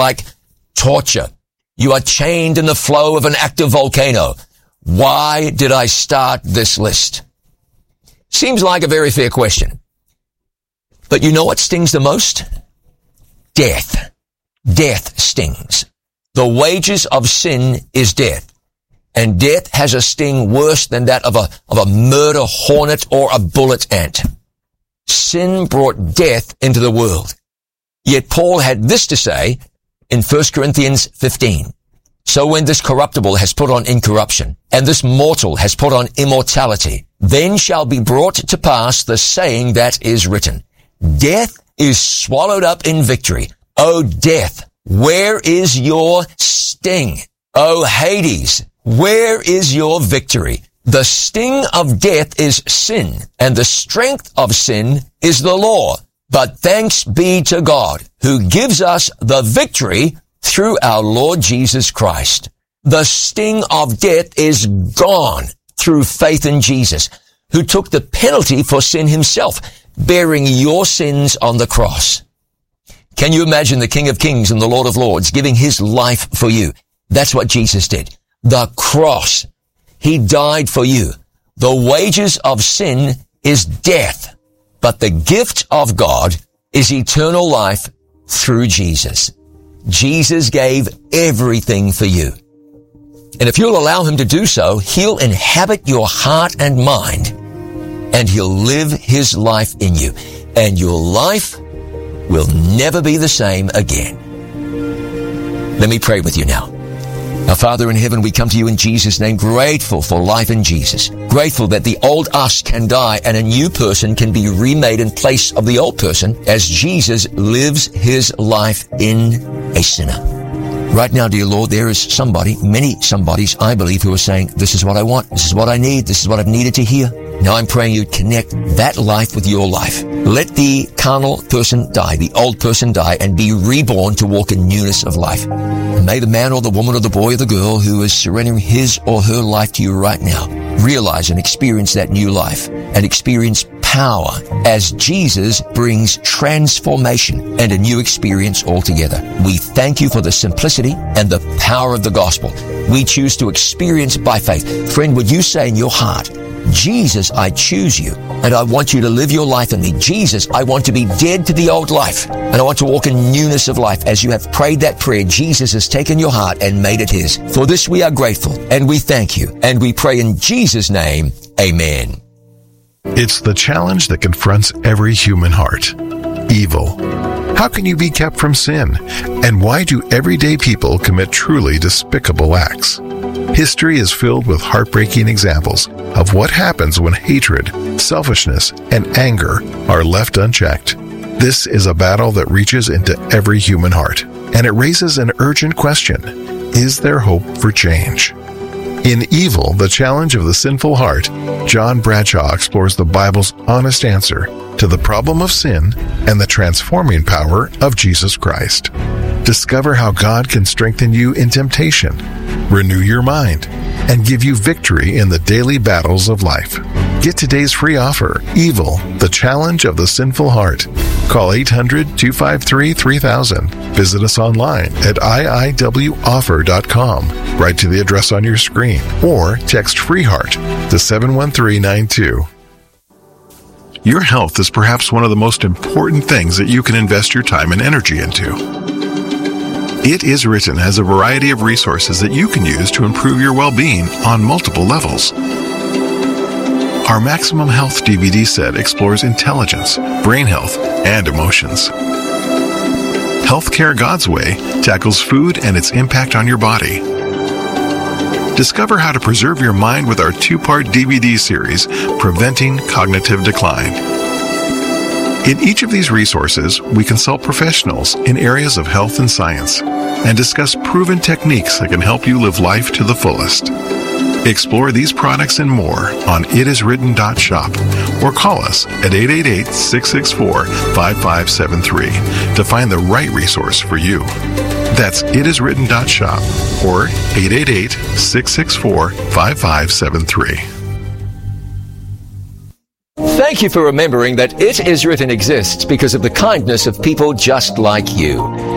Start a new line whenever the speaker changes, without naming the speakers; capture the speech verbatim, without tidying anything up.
like torture. You are chained in the flow of an active volcano. Why did I start this list? Seems like a very fair question. But you know what stings the most? Death. Death stings. The wages of sin is death. And death has a sting worse than that of a, of a murder hornet or a bullet ant. Sin brought death into the world. Yet Paul had this to say in First Corinthians fifteen. So when this corruptible has put on incorruption, and this mortal has put on immortality, then shall be brought to pass the saying that is written, death is swallowed up in victory. O death, where is your sting? O Hades, where is your victory? The sting of death is sin, and the strength of sin is the law. But thanks be to God, who gives us the victory through our Lord Jesus Christ. The sting of death is gone through faith in Jesus, who took the penalty for sin himself, bearing your sins on the cross. Can you imagine the King of Kings and the Lord of Lords giving his life for you? That's what Jesus did. The cross. He died for you. The wages of sin is death, but the gift of God is eternal life through Jesus. Jesus gave everything for you. And if you'll allow him to do so, he'll inhabit your heart and mind, and he'll live his life in you, and your life will never be the same again. Let me pray with you now. Our Father in heaven, we come to you in Jesus' name, grateful for life in Jesus. Grateful that the old us can die and a new person can be remade in place of the old person as Jesus lives his life in a sinner. Right now, dear Lord, there is somebody, many somebodies, I believe, who are saying, this is what I want, this is what I need, this is what I've needed to hear. Now I'm praying you connect that life with your life. Let the carnal person die, the old person die, and be reborn to walk in newness of life. And may the man or the woman or the boy or the girl who is surrendering his or her life to you right now realize and experience that new life and experience power as Jesus brings transformation and a new experience altogether. We thank you for the simplicity and the power of the gospel. We choose to experience by faith. Friend, would you say in your heart, Jesus, I choose you, and I want you to live your life in me. Jesus, I want to be dead to the old life, and I want to walk in newness of life. As you have prayed that prayer, Jesus has taken your heart and made it his. For this we are grateful, and we thank you, and we pray in Jesus' name, amen.
It's the challenge that confronts every human heart. Evil. How can you be kept from sin? And why do everyday people commit truly despicable acts? History is filled with heartbreaking examples of what happens when hatred, selfishness, and anger are left unchecked. This is a battle that reaches into every human heart, and it raises an urgent question. Is there hope for change? In Evil, the Challenge of the Sinful Heart, John Bradshaw explores the Bible's honest answer to the problem of sin and the transforming power of Jesus Christ. Discover how God can strengthen you in temptation, renew your mind, and give you victory in the daily battles of life. Get today's free offer, Evil, the Challenge of the Sinful Heart. Call eight hundred, two five three, three thousand. Visit us online at I I W offer dot com. Write to the address on your screen or text FREEHEART to seven one three nine two. Your health is perhaps one of the most important things that you can invest your time and energy into. It Is Written has a variety of resources that you can use to improve your well-being on multiple levels. Our Maximum Health D V D set explores intelligence, brain health, and emotions. Healthcare God's Way tackles food and its impact on your body. Discover how to preserve your mind with our two-part D V D series, Preventing Cognitive Decline. In each of these resources, we consult professionals in areas of health and science and discuss proven techniques that can help you live life to the fullest. Explore these products and more on it is written dot shop or call us at eight eight eight, six six four, five five seven three to find the right resource for you. That's it is written dot shop or eight eight eight, six six four, five five seven three.
Thank you for remembering that It Is Written exists because of the kindness of people just like you.